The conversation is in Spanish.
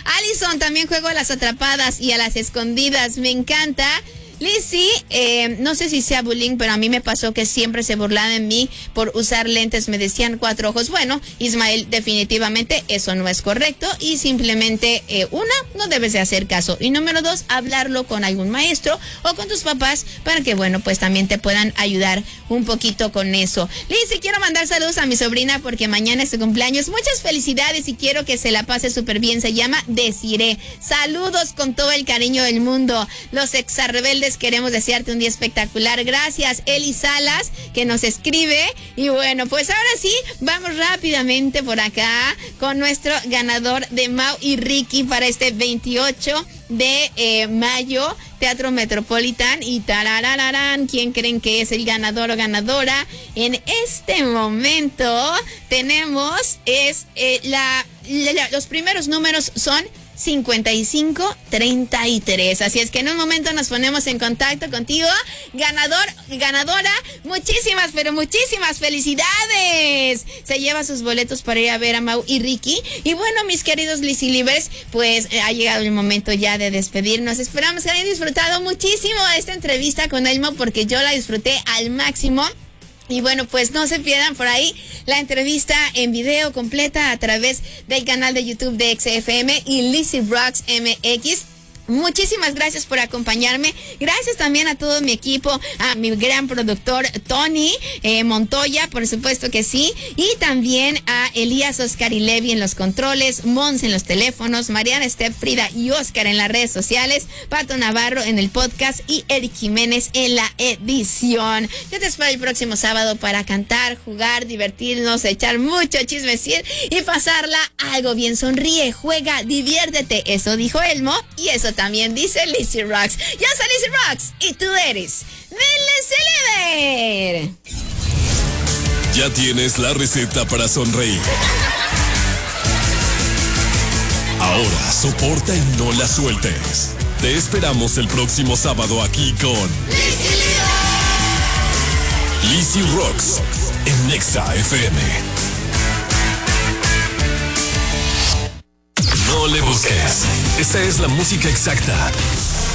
Alison, también juego a las atrapadas y a las escondidas. Me encanta. Lizzy, no sé si sea bullying, pero a mí me pasó que siempre se burlaban de mí por usar lentes, me decían 4 ojos. Bueno, Ismael, definitivamente eso no es correcto y simplemente, una, no debes de hacer caso. Y número 2, hablarlo con algún maestro o con tus papás para que, bueno, pues también te puedan ayudar un poquito con eso. Lizzy, quiero mandar saludos a mi sobrina porque mañana es su cumpleaños. Muchas felicidades y quiero que se la pase súper bien. Se llama Desiree. Saludos con todo el cariño del mundo. Los exarrebeldes queremos desearte un día espectacular. Gracias, Eli Salas, que nos escribe. Y bueno, pues ahora sí, vamos rápidamente por acá con nuestro ganador de Mau y Ricky para este 28 de mayo, Teatro Metropolitan. Y tarararán, ¿quién creen que es el ganador o ganadora? En este momento tenemos, los primeros números son 5533. Así es que en un momento nos ponemos en contacto contigo, ganadora. Muchísimas, pero muchísimas felicidades. Se lleva sus boletos para ir a ver a Mau y Ricky. Y bueno, mis queridos Lizzy Livers, pues ha llegado el momento ya de despedirnos. Esperamos que hayan disfrutado muchísimo esta entrevista con Elmo, porque yo la disfruté al máximo. Y bueno, pues no se pierdan por ahí la entrevista en video completa a través del canal de YouTube de XFM y Lizzy Rocks MX. Muchísimas gracias por acompañarme. Gracias también a todo mi equipo, a mi gran productor Tony Montoya, por supuesto que sí. Y también a Elías, Oscar y Levi en los controles, Mons en los teléfonos, Mariana, Steph, Frida y Oscar en las redes sociales, Pato Navarro en el podcast y Eric Jiménez en la edición. Yo te espero el próximo sábado para cantar, jugar, divertirnos, echar mucho chismecir y pasarla algo bien. Sonríe, juega, diviértete. Eso dijo Elmo y eso también dice Lizzy Rocks. Yo soy Lizzy Rocks y tú eres Lizzy Liver. Ya tienes la receta para sonreír. Ahora soporta y no la sueltes. Te esperamos el próximo sábado aquí con Lizzy Rocks en Nexa FM. No le busques. Esta es la música exacta.